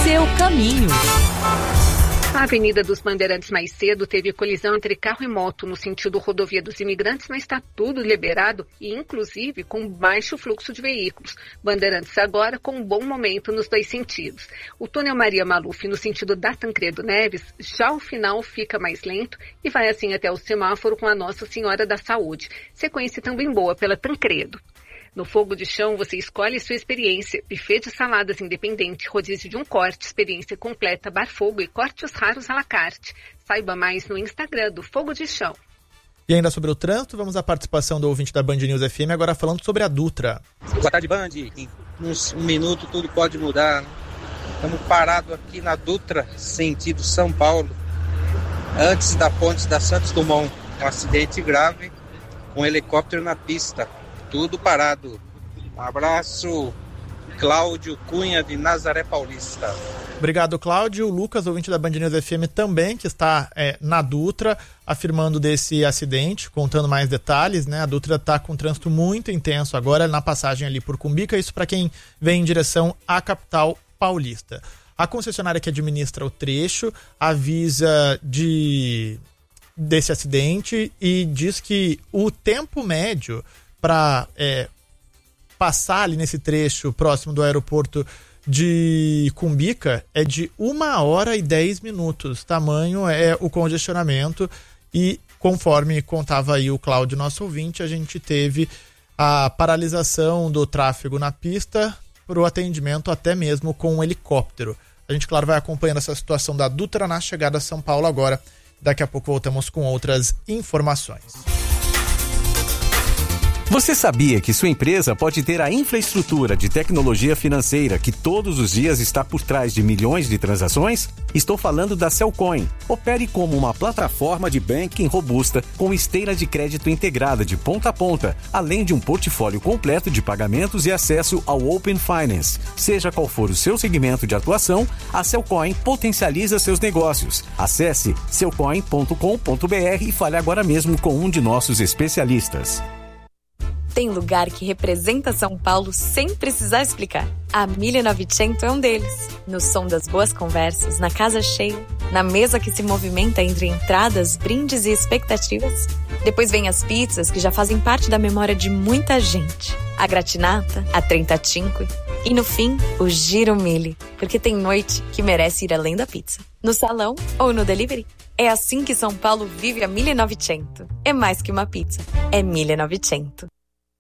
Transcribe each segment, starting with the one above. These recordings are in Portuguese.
seu caminho. A Avenida dos Bandeirantes mais cedo teve colisão entre carro e moto no sentido rodovia dos Imigrantes, mas está tudo liberado e inclusive com baixo fluxo de veículos. Bandeirantes agora com um bom momento nos dois sentidos. O túnel Maria Maluf no sentido da Tancredo Neves, já o final fica mais lento e vai assim até o semáforo com a Nossa Senhora da Saúde. Sequência também boa pela Tancredo. No Fogo de Chão, você escolhe sua experiência. Buffet de saladas independente, rodízio de um corte, experiência completa, bar fogo e cortes raros à la carte. Saiba mais no Instagram do Fogo de Chão. E ainda sobre o trânsito, vamos à participação do ouvinte da Band News FM, agora falando sobre a Dutra. Boa tarde, Band. Em um minuto tudo pode mudar. Estamos parados aqui na Dutra, sentido São Paulo, antes da ponte da Santos Dumont. Um acidente grave com um helicóptero na pista. Tudo parado. Um abraço, Cláudio Cunha, de Nazaré Paulista. Obrigado, Cláudio. O Lucas, ouvinte da Band News FM, também, que está na Dutra, afirmando desse acidente, contando mais detalhes, né? A Dutra está com um trânsito muito intenso agora na passagem ali por Cumbica, isso para quem vem em direção à capital paulista. A concessionária que administra o trecho avisa desse acidente e diz que o tempo médio para passar ali nesse trecho próximo do aeroporto de Cumbica é de 1h10. Tamanho é o congestionamento e, conforme contava aí o Cláudio, nosso ouvinte, a gente teve a paralisação do tráfego na pista para o atendimento até mesmo com um helicóptero. A gente, claro, vai acompanhando essa situação da Dutra na chegada a São Paulo agora. Daqui a pouco voltamos com outras informações. Você sabia que sua empresa pode ter a infraestrutura de tecnologia financeira que todos os dias está por trás de milhões de transações? Estou falando da Cellcoin. Opere como uma plataforma de banking robusta com esteira de crédito integrada de ponta a ponta, além de um portfólio completo de pagamentos e acesso ao Open Finance. Seja qual for o seu segmento de atuação, a Cellcoin potencializa seus negócios. Acesse cellcoin.com.br e fale agora mesmo com um de nossos especialistas. Tem lugar que representa São Paulo sem precisar explicar. A 1900 é um deles. No som das boas conversas, na casa cheia, na mesa que se movimenta entre entradas, brindes e expectativas. Depois vem as pizzas que já fazem parte da memória de muita gente. A gratinata, a 35 e no fim, o Giro Mille, porque tem noite que merece ir além da pizza. No salão ou no delivery. É assim que São Paulo vive a 1900. É mais que uma pizza, é 1900.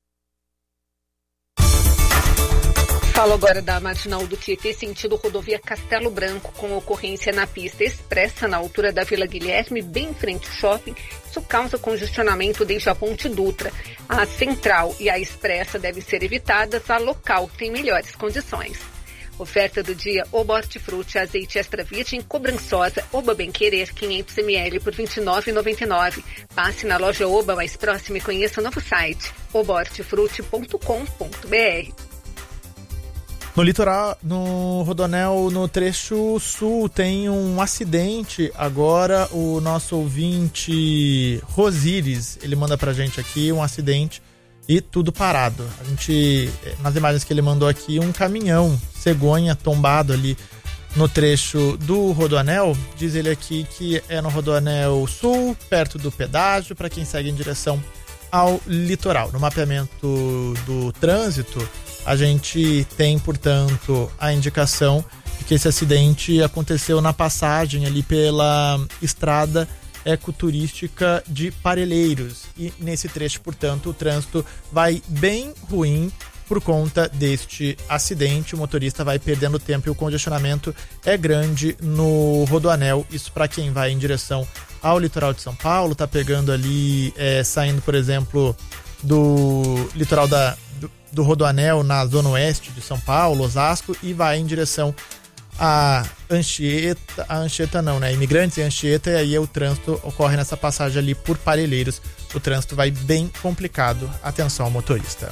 Falo agora da marginal do Tietê, sentido rodovia Castelo Branco, com ocorrência na pista expressa na altura da Vila Guilherme, bem em frente ao shopping. Isso causa congestionamento desde a ponte Dutra. A central e a expressa devem ser evitadas, a local tem melhores condições. Oferta do dia: Oba Hortifruti, azeite extra virgem Cobrançosa, Oba Bem Querer, 500 ml por R$ 29,99. Passe na loja Oba mais próxima e conheça o novo site, obahortifruti.com.br. No litoral, no Rodoanel, no trecho sul, tem um acidente. Agora o nosso ouvinte Rosíris, ele manda pra gente aqui um acidente e tudo parado. A gente, nas imagens que ele mandou aqui, um caminhão cegonha tombado ali no trecho do Rodoanel. Diz ele aqui que é no Rodoanel sul, perto do pedágio, para quem segue em direção ao litoral. No mapeamento do trânsito, a gente tem, portanto, a indicação de que esse acidente aconteceu na passagem ali pela estrada ecoturística de Parelheiros. E nesse trecho, portanto, o trânsito vai bem ruim por conta deste acidente. O motorista vai perdendo tempo e o congestionamento é grande no Rodoanel. Isso para quem vai em direção ao litoral de São Paulo, tá pegando ali, saindo, por exemplo, do litoral do Rodoanel na zona oeste de São Paulo, Osasco, e vai em direção a Anchieta não, né? Imigrantes e Anchieta, e aí o trânsito ocorre nessa passagem ali por Parelheiros. O trânsito vai bem complicado. Atenção ao motorista.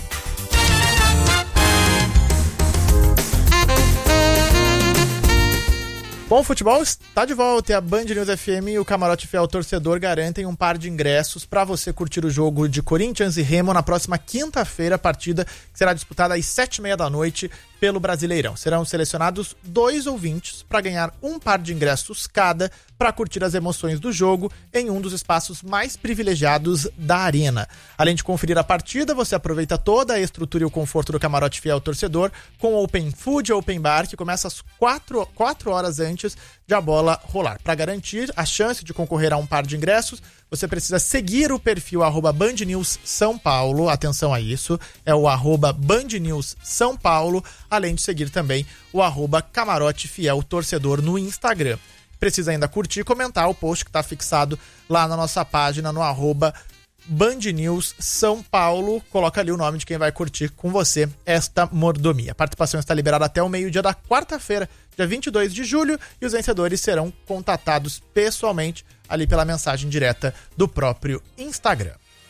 Bom, o futebol está de volta e a Band News FM e o Camarote Fiel Torcedor garantem um par de ingressos para você curtir o jogo de Corinthians e Remo na próxima quinta-feira, partida que será disputada às 19h30 pelo Brasileirão. Serão selecionados 2 ouvintes para ganhar um par de ingressos cada para curtir as emoções do jogo em um dos espaços mais privilegiados da arena. Além de conferir a partida, você aproveita toda a estrutura e o conforto do camarote fiel torcedor com Open Food e Open Bar, que começa às 4 horas antes de a bola rolar. Para garantir a chance de concorrer a um par de ingressos, você precisa seguir o perfil @Band News São Paulo, atenção a isso, é o @Band News São Paulo, além de seguir também o @Camarote Fiel Torcedor no Instagram. Precisa ainda curtir e comentar o post que está fixado lá na nossa página no Band News São Paulo. Coloca ali o nome de quem vai curtir com você esta mordomia. A participação está liberada até o meio-dia da quarta-feira, dia 22 de julho, e os vencedores serão contatados pessoalmente ali pela mensagem direta do próprio Instagram.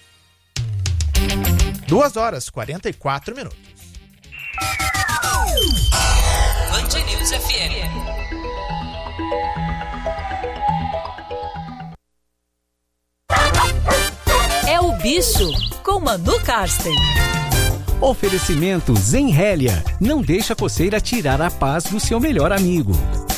2h44. Band News FM. É o Bicho, com Manu Karsten. Oferecimento Zenrélia. Não deixa a coceira tirar a paz do seu melhor amigo.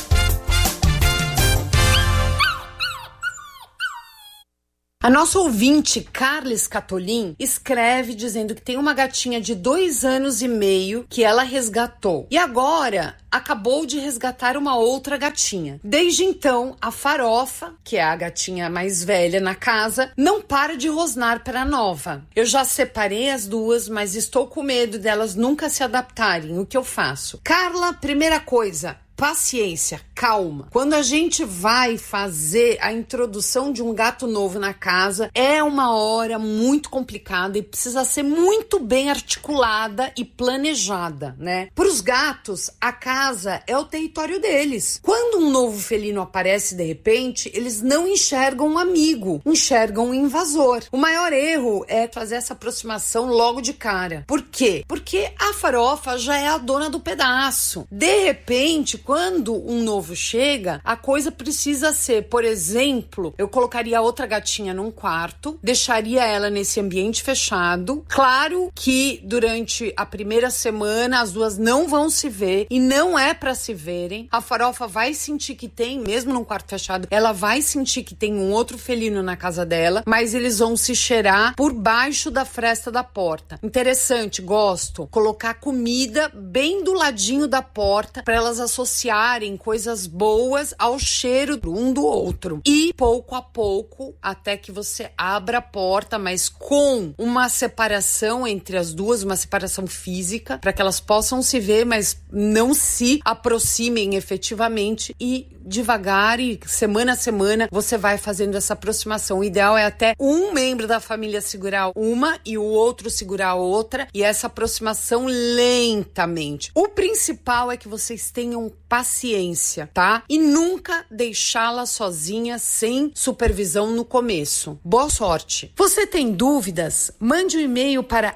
A nossa ouvinte, Carles Catolin, escreve dizendo que tem uma gatinha de 2 anos e meio que ela resgatou. E agora acabou de resgatar uma outra gatinha. Desde então, a Farofa, que é a gatinha mais velha na casa, não para de rosnar para a nova. Eu já separei as duas, mas estou com medo delas nunca se adaptarem. O que eu faço? Carla, primeira coisa, paciência, calma. Quando a gente vai fazer a introdução de um gato novo na casa, é uma hora muito complicada e precisa ser muito bem articulada e planejada, né? Para os gatos, a casa é o território deles. Quando um novo felino aparece de repente, eles não enxergam um amigo, enxergam um invasor. O maior erro é fazer essa aproximação logo de cara. Por quê? Porque a Farofa já é a dona do pedaço. De repente, quando um novo chega, a coisa precisa ser, por exemplo, eu colocaria a outra gatinha num quarto, deixaria ela nesse ambiente fechado. Claro que durante a primeira semana as duas não vão se ver e não é pra se verem. A Farofa vai sentir que tem, mesmo num quarto fechado, ela vai sentir que tem um outro felino na casa dela, mas eles vão se cheirar por baixo da fresta da porta. Interessante, gosto. Colocar comida bem do ladinho da porta para elas associarem coisas boas ao cheiro um do outro. E pouco a pouco, até que você abra a porta, mas com uma separação entre as duas, uma separação física, para que elas possam se ver, mas não se aproximem efetivamente, e devagar e semana a semana você vai fazendo essa aproximação. O ideal é até um membro da família segurar uma e o outro segurar a outra, e essa aproximação lentamente. O principal é que vocês tenham paciência, tá? E nunca deixá-la sozinha sem supervisão no começo. Boa sorte! Você tem dúvidas? Mande um e-mail para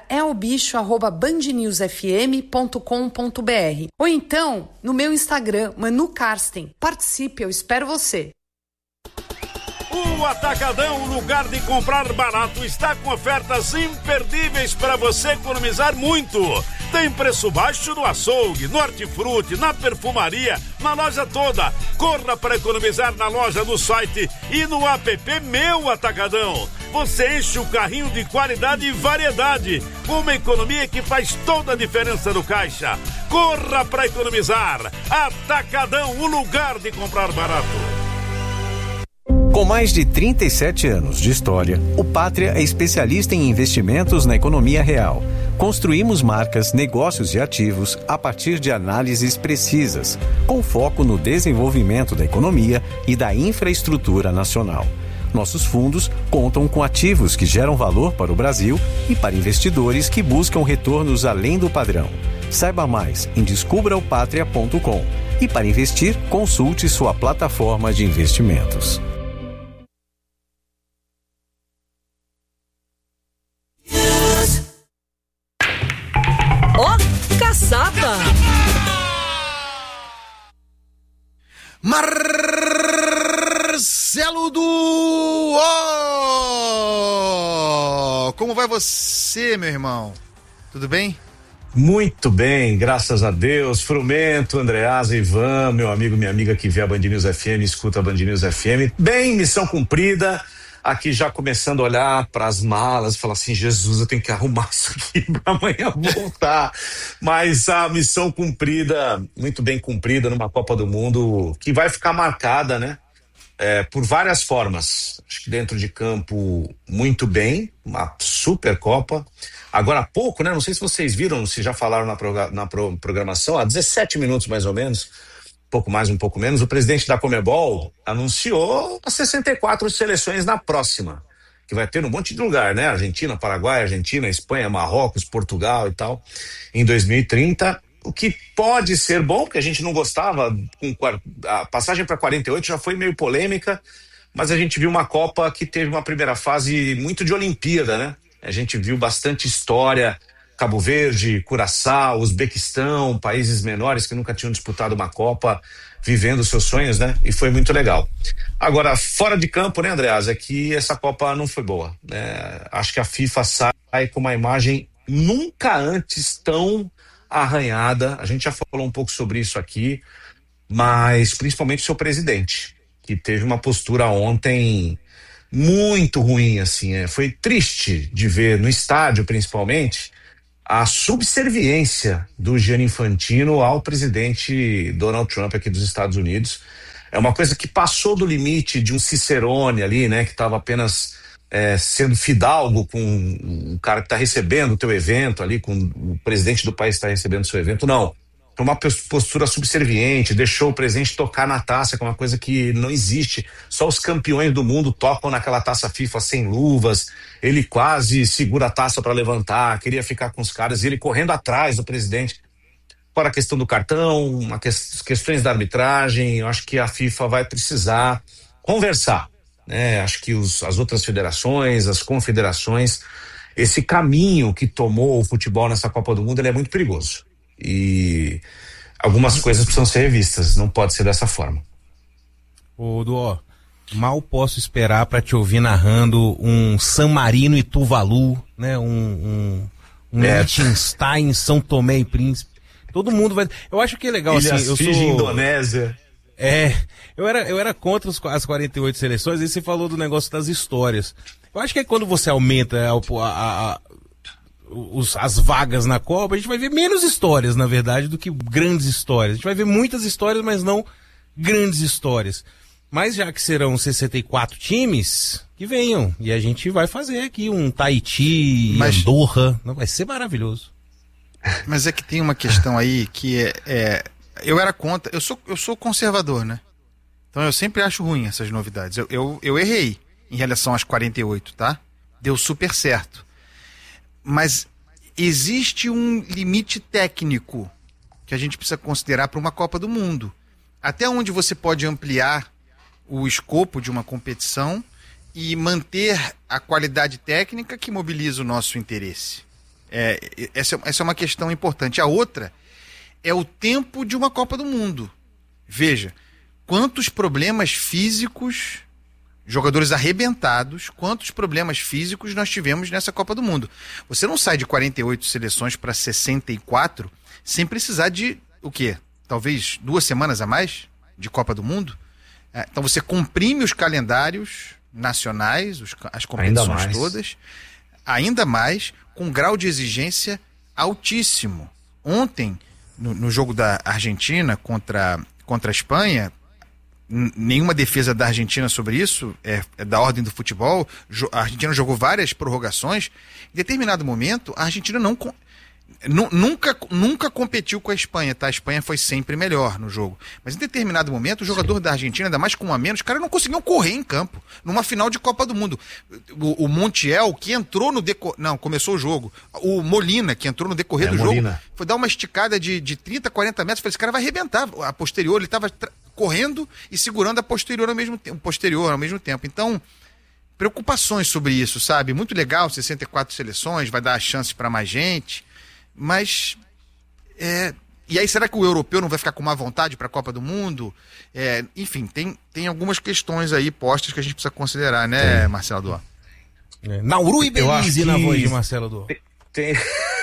elbicho@bandnewsfm.com.br ou então no meu Instagram, Manu Karsten. Participe, eu espero você. O Atacadão, o lugar de comprar barato, está com ofertas imperdíveis para você economizar muito. Tem preço baixo no açougue, no hortifruti, na perfumaria, na loja toda. Corra para economizar na loja, no site e no app Meu Atacadão. Você enche o carrinho de qualidade e variedade, com uma economia que faz toda a diferença no caixa. Corra para economizar. Atacadão, o lugar de comprar barato. Com mais de 37 anos de história, o Pátria é especialista em investimentos na economia real. Construímos marcas, negócios e ativos a partir de análises precisas, com foco no desenvolvimento da economia e da infraestrutura nacional. Nossos fundos contam com ativos que geram valor para o Brasil e para investidores que buscam retornos além do padrão. Saiba mais em descubraopatria.com. E para investir, consulte sua plataforma de investimentos. Caçapa! Marcelo do Como vai você, meu irmão? Tudo bem? Muito bem, graças a Deus. Frumento, Andreasa, Ivan, meu amigo, minha amiga que vê a Band News FM, escuta a Band News FM. Bem, missão cumprida. Aqui já começando a olhar para as malas e falar assim, Jesus, eu tenho que arrumar isso aqui para amanhã voltar. Mas a missão cumprida, muito bem cumprida numa Copa do Mundo que vai ficar marcada, né? Por várias formas. Acho que dentro de campo, muito bem, uma super Copa. Agora há pouco, né? Não sei se vocês viram, se já falaram na programação, há 17 minutos mais ou menos, um pouco mais, um pouco menos, o presidente da Conmebol anunciou as 64 seleções na próxima, que vai ter num monte de lugar, né? Argentina, Paraguai, Argentina, Espanha, Marrocos, Portugal e tal, em 2030. O que pode ser bom, porque a gente não gostava, a passagem para 48 já foi meio polêmica, mas a gente viu uma Copa que teve uma primeira fase muito de Olimpíada, né? A gente viu bastante história, Cabo Verde, Curaçao, Uzbequistão, países menores que nunca tinham disputado uma Copa, vivendo seus sonhos, né? E foi muito legal. Agora, fora de campo, né, Andreasa, é que essa Copa não foi boa, né? Acho que a FIFA sai com uma imagem nunca antes tão arranhada. A gente já falou um pouco sobre isso aqui, mas principalmente o seu presidente, que teve uma postura ontem muito ruim, assim. Foi triste de ver no estádio, principalmente, a subserviência do Gianni Infantino ao presidente Donald Trump aqui dos Estados Unidos. É uma coisa que passou do limite de um Cicerone ali, né, que estava apenas sendo fidalgo com o cara que está recebendo o teu evento ali, com o presidente do país que está recebendo o seu evento. Não, foi uma postura subserviente, deixou o presidente tocar na taça, que é uma coisa que não existe. Só os campeões do mundo tocam naquela taça FIFA sem luvas. Ele quase segura a taça para levantar, queria ficar com os caras, e ele correndo atrás do presidente. Fora a questão do cartão, questões da arbitragem, eu acho que a FIFA vai precisar conversar, né? Acho que as outras federações, as confederações, esse caminho que tomou o futebol nessa Copa do Mundo, ele é muito perigoso. E algumas coisas precisam ser revistas, não pode ser dessa forma. Ô, Duó, mal posso esperar para te ouvir narrando um San Marino e Tuvalu, né? Um Liechtenstein, São Tomé e Príncipe. Todo mundo vai. Eu acho que é legal, Ilhas assim. Fiji, Indonésia. Eu era contra as 48 seleções, e você falou do negócio das histórias. Eu acho que é quando você aumenta as vagas na Copa, a gente vai ver menos histórias, na verdade, do que grandes histórias. A gente vai ver muitas histórias, mas não grandes histórias. Mas já que serão 64 times, que venham. E a gente vai fazer aqui um Tahiti, Andorra. Vai ser maravilhoso. Mas é que tem uma questão aí que eu era contra. Eu sou conservador, né? Então eu sempre acho ruim essas novidades. Eu errei em relação às 48, tá? Deu super certo. Mas existe um limite técnico que a gente precisa considerar para uma Copa do Mundo. Até onde você pode ampliar o escopo de uma competição e manter a qualidade técnica que mobiliza o nosso interesse. Essa é uma questão importante. A outra é o tempo de uma Copa do Mundo. Veja, quantos problemas físicos, jogadores arrebentados, quantos problemas físicos nós tivemos nessa Copa do Mundo. Você não sai de 48 seleções para 64 sem precisar de, o quê? Talvez 2 semanas a mais de Copa do Mundo? Então você comprime os calendários nacionais, as competições todas, ainda mais, com um grau de exigência altíssimo. Ontem, no jogo da Argentina contra a Espanha, nenhuma defesa da Argentina sobre isso, é da ordem do futebol. A Argentina jogou várias prorrogações. Em determinado momento, a Argentina nunca competiu com a Espanha, tá? A Espanha foi sempre melhor no jogo. Mas em determinado momento, o jogador da Argentina, ainda mais com um a menos, os caras não conseguiam correr em campo. Numa final de Copa do Mundo. O Montiel, que entrou no decorrer... Não, começou o jogo. O Molina, que entrou no decorrer do jogo, foi dar uma esticada de 30, 40 metros. Falei, esse cara vai arrebentar. A posterior, ele estava correndo e segurando a posterior ao mesmo tempo. Então, preocupações sobre isso, sabe? Muito legal, 64 seleções, vai dar a chance para mais gente, mas e aí será que o europeu não vai ficar com má vontade para a Copa do Mundo? Enfim, tem algumas questões aí postas que a gente precisa considerar, né, Marcelo Duó? Nauru e Belize na voz de Marcelo Duó.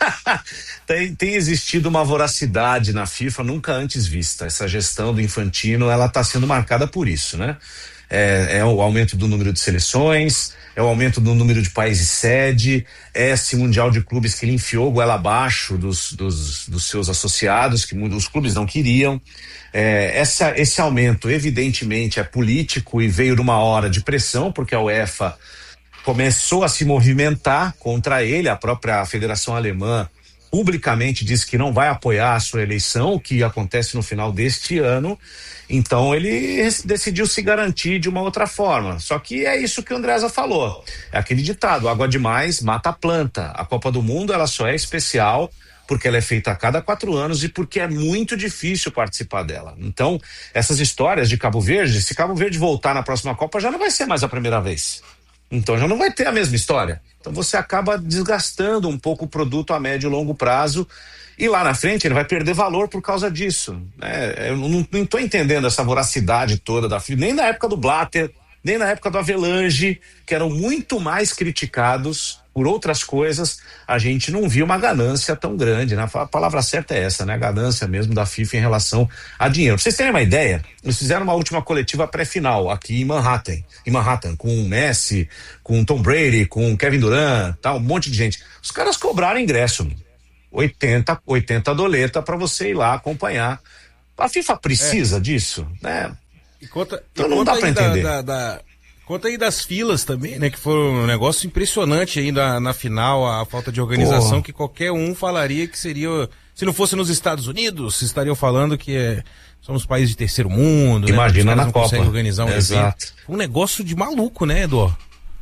Tem existido uma voracidade na FIFA nunca antes vista. Essa gestão do Infantino, ela está sendo marcada por isso, né? É o aumento do número de seleções, é o aumento do número de países sede, é esse Mundial de Clubes que ele enfiou goela abaixo dos seus associados, que os clubes não queriam. Esse aumento, evidentemente, é político e veio numa hora de pressão, porque a UEFA começou a se movimentar contra ele. A própria Federação Alemã publicamente disse que não vai apoiar a sua eleição, o que acontece no final deste ano. Então ele decidiu se garantir de uma outra forma. Só que é isso que o Andreasa falou. É aquele ditado: água demais mata a planta. A Copa do Mundo, ela só é especial porque ela é feita a cada 4 anos e porque é muito difícil participar dela. Então, essas histórias de Cabo Verde, se Cabo Verde voltar na próxima Copa, já não vai ser mais a primeira vez. Então já não vai ter a mesma história. Então você acaba desgastando um pouco o produto a médio e longo prazo, e lá na frente ele vai perder valor por causa disso. Eu não estou entendendo essa voracidade toda da FIFA, nem na época do Blatter, nem na época do Avelange, que eram muito mais criticados por outras coisas. A gente não viu uma ganância tão grande, né? A palavra certa é essa, né? A ganância mesmo da FIFA em relação a dinheiro. Pra vocês terem uma ideia, eles fizeram uma última coletiva pré-final aqui em Manhattan, com o Messi, com o Tom Brady, com o Kevin Durant, tal, um monte de gente. Os caras cobraram ingresso, 80 doleta para você ir lá acompanhar. A FIFA precisa disso, né? Então não dá para entender. Conta aí das filas também, né? Que foi um negócio impressionante aí na final, a falta de organização, que qualquer um falaria que seria... Se não fosse nos Estados Unidos, estariam falando que somos países de terceiro mundo. Imagina, né? na Copa. Organizar um Exato. evento. Um negócio de maluco, né, Edu?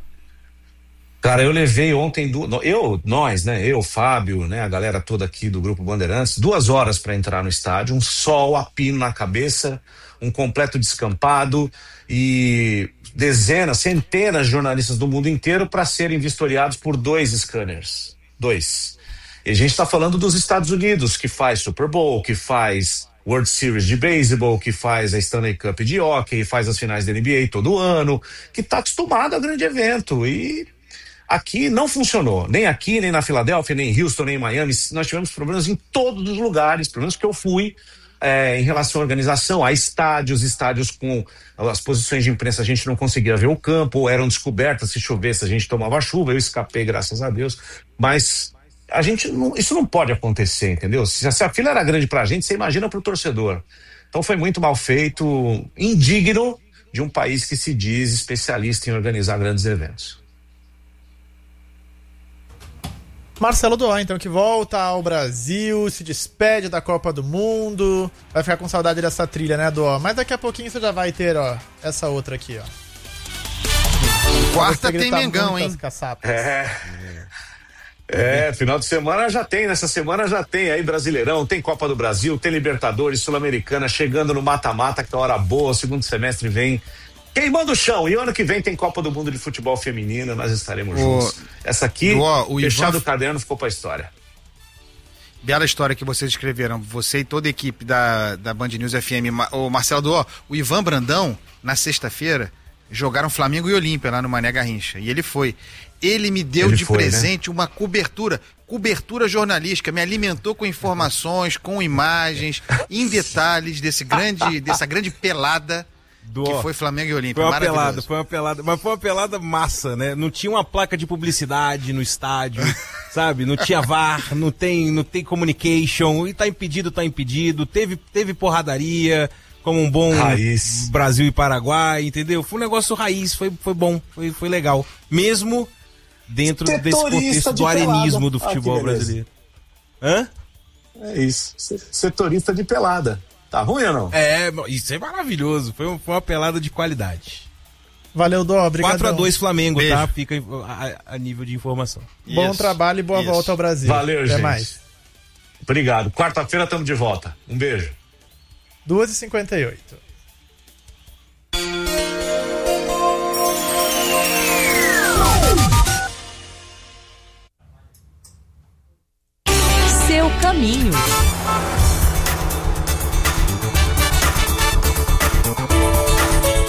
Cara, eu levei ontem, eu, Fábio, né, a galera toda aqui do Grupo Bandeirantes, 2 horas para entrar no estádio, um sol a pino na cabeça, um completo descampado e centenas de jornalistas do mundo inteiro para serem vistoriados por 2 scanners. 2. E a gente está falando dos Estados Unidos, que faz Super Bowl, que faz World Series de beisebol, que faz a Stanley Cup de hockey, faz as finais da NBA todo ano, que está acostumado a grande evento. E aqui não funcionou, nem aqui, nem na Filadélfia, nem em Houston, nem em Miami. Nós tivemos problemas em todos os lugares, pelo menos que eu fui, em relação à organização, a estádios com as posições de imprensa, a gente não conseguia ver o campo, ou eram descobertas, se chovesse a gente tomava chuva, eu escapei, graças a Deus, mas isso não pode acontecer, entendeu? Se a fila era grande pra gente, você imagina pro torcedor. Então foi muito mal feito, indigno de um país que se diz especialista em organizar grandes eventos. Marcelo Doá, então, que volta ao Brasil, se despede da Copa do Mundo, vai ficar com saudade dessa trilha, né, Doá? Mas daqui a pouquinho você já vai ter, essa outra aqui, Quarta tem Mengão, hein? Final de semana já tem, nessa semana já tem aí Brasileirão, tem Copa do Brasil, tem Libertadores, Sul-Americana, chegando no mata-mata, que tá hora boa, o segundo semestre vem queimando o chão, e ano que vem tem Copa do Mundo de Futebol Feminino, nós estaremos juntos. Essa aqui, fechado o caderno, ficou pra história. Bela história que vocês escreveram, você e toda a equipe da Band News FM. O Marcelo Doá, o Ivan Brandão, na sexta-feira, jogaram Flamengo e Olímpia lá no Mané Garrincha, e ele foi. Ele me deu presente, né, uma cobertura jornalística, me alimentou com informações, com imagens, em detalhes dessa grande pelada que foi Flamengo e Olímpia. Foi uma pelada massa, né? Não tinha uma placa de publicidade no estádio, sabe? Não tinha VAR, não tem communication, e tá impedido. Teve porradaria, como um bom raiz. Brasil e Paraguai, entendeu? Foi um negócio raiz, foi bom, foi legal. Mesmo dentro desse contexto do arenismo do futebol brasileiro. Hã? É isso, setorista de pelada. Tá ruim ou não? Isso é maravilhoso, foi uma pelada de qualidade. Valeu, Dó, obrigado. 4-2 Flamengo, beijo. Tá? Fica a nível de informação. Bom trabalho e boa volta ao Brasil. Valeu, Até gente. mais. Obrigado, quarta-feira estamos de volta. Um beijo. 2h58. Seu caminho.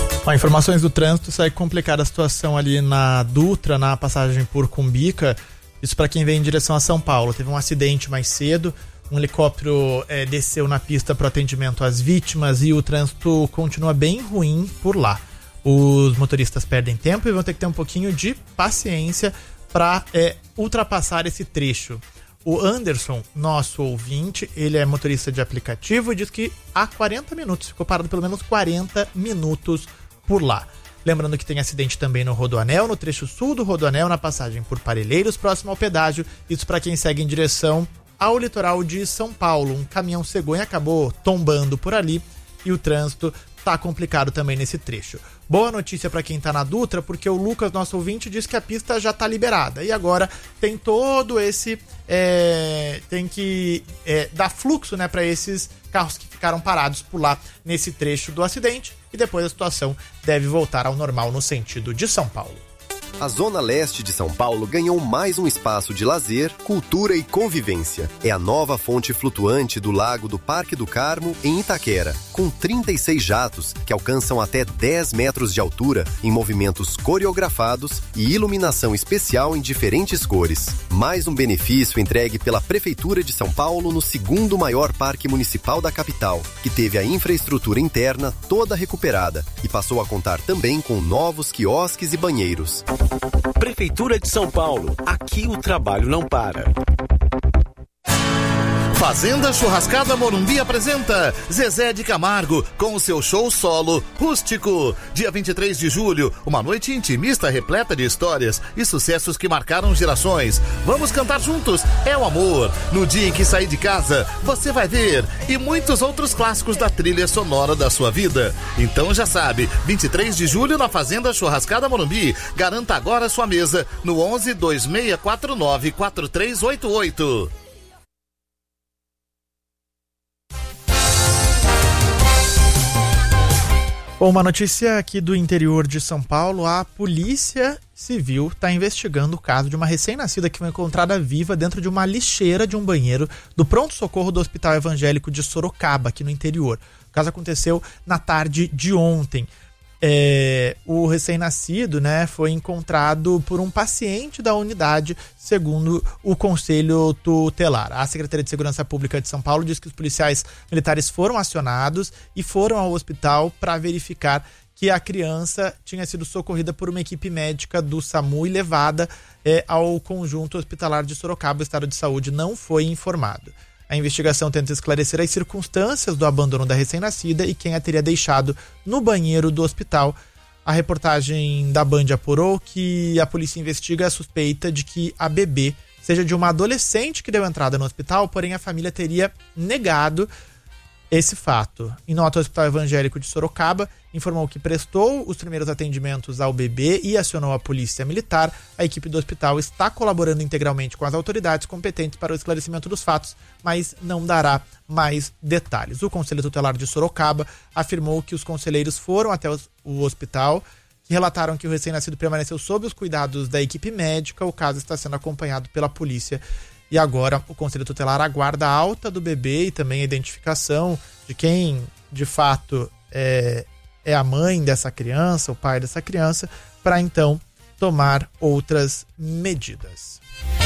Informações do trânsito, segue complicada a situação ali na Dutra, na passagem por Cumbica. Isso para quem vem em direção a São Paulo. Teve um acidente mais cedo, um helicóptero desceu na pista para o atendimento às vítimas e o trânsito continua bem ruim por lá. Os motoristas perdem tempo e vão ter que ter um pouquinho de paciência para ultrapassar esse trecho. O Anderson, nosso ouvinte, ele é motorista de aplicativo e diz que há 40 minutos, ficou parado pelo menos 40 minutos por lá. Lembrando que tem acidente também no Rodoanel, no trecho sul do Rodoanel, na passagem por Parelheiros, próximo ao pedágio. Isso para quem segue em direção ao litoral de São Paulo. Um caminhão cegonha acabou tombando por ali e o trânsito tá complicado também nesse trecho. Boa notícia para quem tá na Dutra, porque o Lucas, nosso ouvinte, diz que a pista já tá liberada. E agora tem todo esse... tem que dar fluxo, né, para esses carros que ficaram parados por lá nesse trecho do acidente. E depois a situação deve voltar ao normal no sentido de São Paulo. A Zona Leste de São Paulo ganhou mais um espaço de lazer, cultura e convivência. É a nova fonte flutuante do Lago do Parque do Carmo, em Itaquera, com 36 jatos que alcançam até 10 metros de altura, em movimentos coreografados e iluminação especial em diferentes cores. Mais um benefício entregue pela Prefeitura de São Paulo no segundo maior parque municipal da capital, que teve a infraestrutura interna toda recuperada e passou a contar também com novos quiosques e banheiros. Prefeitura de São Paulo. Aqui o trabalho não para. Fazenda Churrascada Morumbi apresenta Zezé de Camargo com o seu show solo Rústico. Dia 23 de julho, uma noite intimista repleta de histórias e sucessos que marcaram gerações. Vamos cantar juntos, é o amor. No dia em que sair de casa, você vai ver. E muitos outros clássicos da trilha sonora da sua vida. Então já sabe, 23 de julho na Fazenda Churrascada Morumbi. Garanta agora sua mesa no 11 2649 4388. Bom, uma notícia aqui do interior de São Paulo. A Polícia Civil está investigando o caso de uma recém-nascida que foi encontrada viva dentro de uma lixeira de um banheiro do pronto-socorro do Hospital Evangélico de Sorocaba, aqui no interior. O caso aconteceu na tarde de ontem. O recém-nascido, né, foi encontrado por um paciente da unidade, segundo o Conselho Tutelar. A Secretaria de Segurança Pública de São Paulo diz que os policiais militares foram acionados e foram ao hospital para verificar que a criança tinha sido socorrida por uma equipe médica do SAMU e levada ao conjunto hospitalar de Sorocaba. O estado de saúde não foi informado. A investigação tenta esclarecer as circunstâncias do abandono da recém-nascida e quem a teria deixado no banheiro do hospital. A reportagem da Band apurou que a polícia investiga a suspeita de que a bebê seja de uma adolescente que deu entrada no hospital, porém a família teria negado esse fato. Em nota, o Hospital Evangélico de Sorocaba informou que prestou os primeiros atendimentos ao bebê e acionou a polícia militar. A equipe do hospital está colaborando integralmente com as autoridades competentes para o esclarecimento dos fatos, mas não dará mais detalhes. O Conselho Tutelar de Sorocaba afirmou que os conselheiros foram até o hospital, que relataram que o recém-nascido permaneceu sob os cuidados da equipe médica. O caso está sendo acompanhado pela polícia. E agora o Conselho Tutelar aguarda a alta do bebê e também a identificação de quem, de fato, é a mãe dessa criança, o pai dessa criança, para então tomar outras medidas.